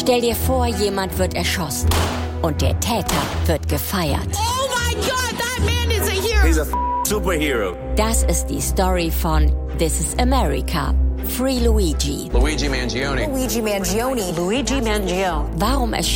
Stell dir vor, jemand wird erschossen und der Täter wird gefeiert. Oh my God, that man is a hero. He's a superhero. Das ist die Story von This is America. Free Luigi. Luigi Mangione. Luigi Mangione. Warum